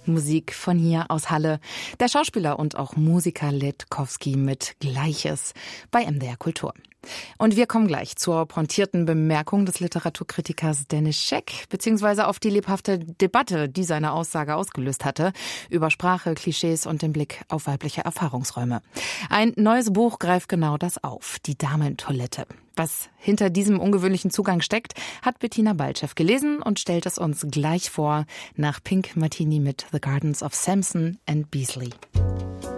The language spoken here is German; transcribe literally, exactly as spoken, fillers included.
Musik von hier aus Halle. Der Schauspieler und auch Musiker Letkowski mit Gleiches bei M D R Kultur. Und wir kommen gleich zur pointierten Bemerkung des Literaturkritikers Dennis Scheck, beziehungsweise auf die lebhafte Debatte, die seine Aussage ausgelöst hatte, über Sprache, Klischees und den Blick auf weibliche Erfahrungsräume. Ein neues Buch greift genau das auf, die Damentoilette. Was hinter diesem ungewöhnlichen Zugang steckt, hat Bettina Baltschew gelesen und stellt es uns gleich vor, nach Pink Martini mit The Gardens of Samson and Beasley.